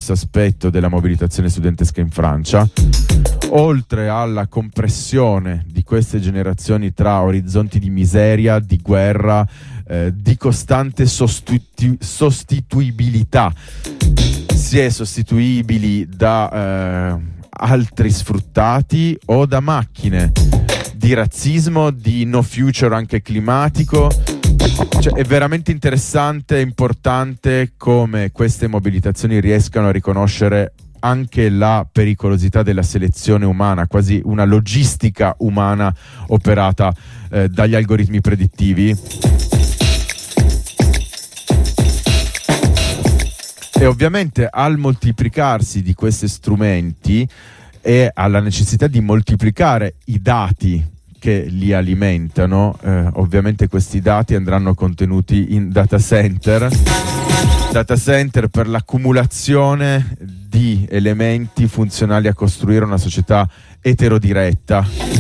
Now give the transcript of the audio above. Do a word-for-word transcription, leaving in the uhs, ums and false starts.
stesso aspetto della mobilitazione studentesca in Francia. Oltre alla compressione di queste generazioni tra orizzonti di miseria, di guerra, eh, di costante sostitu- sostituibilità, si è sostituibili da eh, altri sfruttati o da macchine, di razzismo, di no future anche climatico. Cioè, è veramente interessante e importante come queste mobilitazioni riescano a riconoscere anche la pericolosità della selezione umana, quasi una logistica umana operata eh, dagli algoritmi predittivi. E ovviamente al moltiplicarsi di questi strumenti e alla necessità di moltiplicare i dati che li alimentano, eh, ovviamente questi dati andranno contenuti in data center, data center per l'accumulazione di elementi funzionali a costruire una società eterodiretta,